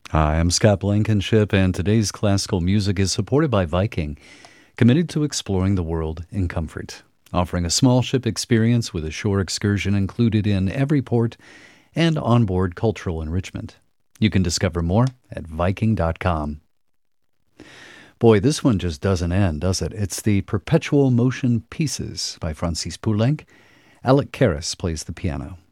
Hi, I'm Scott Blankenship, and today's classical music is supported by Viking, committed to exploring the world in comfort, offering a small ship experience with a shore excursion included in every port and onboard cultural enrichment. You can discover more at Viking.com. Boy, this one just doesn't end, does it? It's the Perpetual Motion Pieces by Francis Poulenc. Alec Karras plays the piano.